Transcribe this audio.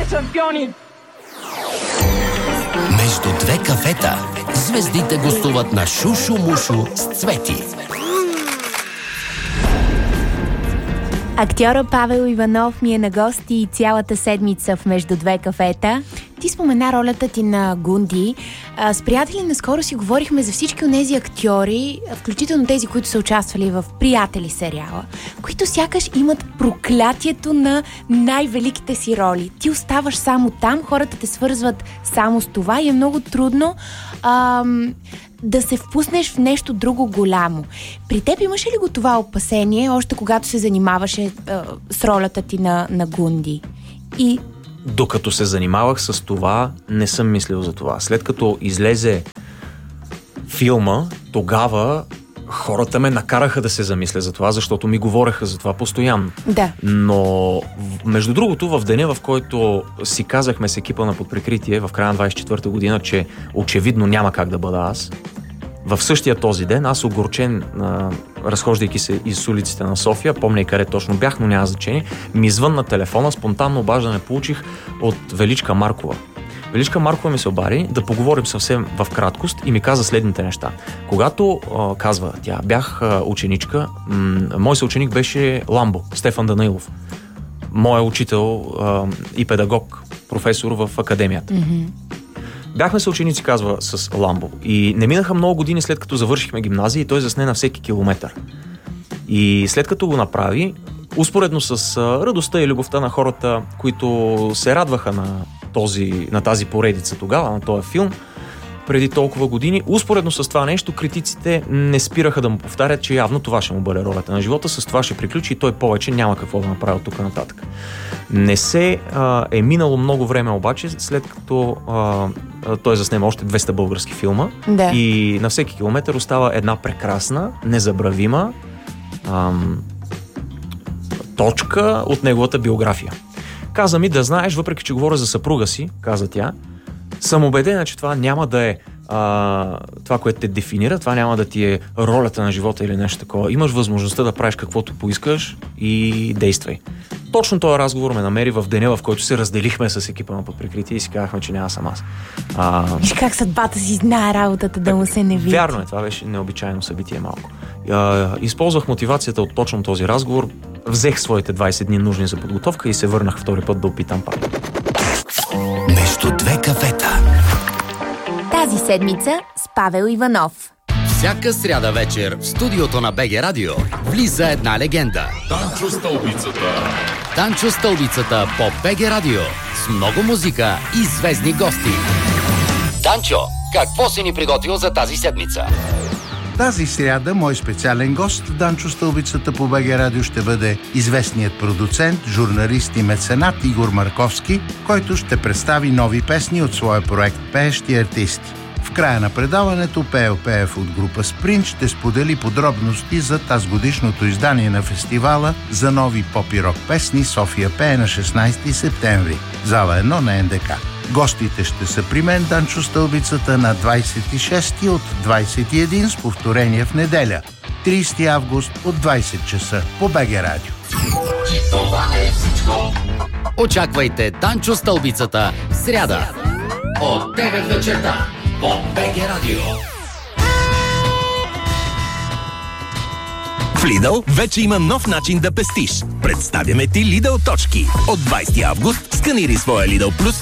шампиони! Между две кафета звездите гостуват на Шушу-мушу с Цвети. Актьора Павел Иванов ми е на гости цялата седмица в Между две кафета. Ти спомена ролята ти на Гунди. С приятели наскоро си говорихме за всички от тези актьори, включително тези, които са участвали в Приятели сериала, които сякаш имат проклятието на най-великите си роли. Ти оставаш само там, хората те свързват само с това и е много трудно да се впуснеш в нещо друго голямо. При теб имаше ли го това опасение, още когато се занимаваше с ролята ти на Гунди? И докато се занимавах с това, не съм мислил за това. След като излезе филма, тогава хората ме накараха да се замисля за това, защото ми говореха за това постоянно. Да. Но, между другото, в деня, в който си казахме с екипа на Под прикритие, в края на 24-та година, че очевидно няма как да бъда аз, в същия този ден, аз огорчен, разхождайки се из улиците на София, помня и къде точно бях, но няма значение, ми звънна телефона, спонтанно обаждане получих от Величка Маркова. Величка Маркова ми се обади да поговорим съвсем в краткост и ми каза следните неща. Когато, казва тя, бях ученичка, мой съученик беше Ламбо, Стефан Данаилов. Моя учител и педагог, професор в академията. Mm-hmm. Бяхме съученици, казва, с Ламбо. И не минаха много години след като завършихме гимназия и той засне на всеки километър. И след като го направи, успоредно с радостта и любовта на хората, които се радваха на тази поредица тогава, на този филм, преди толкова години, успоредно с това нещо, критиците не спираха да му повтарят, че явно това ще му бъде ролята на живота, с това ще приключи и той повече няма какво да направи от тук нататък. Не се е минало много време обаче, след като той заснема още 200 български филма, да. И на всеки километър остава една прекрасна, незабравима точка от неговата биография. Каза ми да знаеш, въпреки че говоря за съпруга си, каза тя, съм убедена, че това няма да е това, което те дефинира, това няма да ти е ролята на живота или нещо такова. Имаш възможността да правиш каквото поискаш и действай. Точно този разговор ме намери в деня, в който се разделихме с екипа на Под прикритие и си казахме, че няма съм аз. Виж как съдбата си знае работата да му се не види. Вярно е, това беше необичайно събитие малко. Използвах мотивацията от точно този разговор, взех своите 20 дни нужни за подготовка и се върнах втори път да опитам пак. Между две кафета. Тази седмица с Павел Иванов. Всяка сряда вечер в студиото на БГ Радио влиза една легенда. Данчо Стълбицата. Данчо Стълбицата по БГ Радио с много музика и звездни гости. Данчо, какво си ни приготвил за тази седмица? Тази сряда мой специален гост в Данчо Стълбицата по БГ Радио ще бъде известният продуцент, журналист и меценат Игор Марковски, който ще представи нови песни от своя проект «Пеещи артисти». В края на предаването Пеел Пеев от група Спринт ще сподели подробности за тазгодишното издание на фестивала за нови поп и рок песни «София пее» на 16 септември, зала 1 на НДК. Гостите ще са при мен, Данчо Стълбицата, на 26 от 21 с повторение в неделя, 30 август от 20 часа по БГ Радио. Това не е всичко. Очаквайте Данчо Стълбицата в сряда От 9 вечерта по БГ Радио. В Lidl вече има нов начин да пестиш. Представяме ти Lidl точки. От 20 август сканирай своя Lidl Plus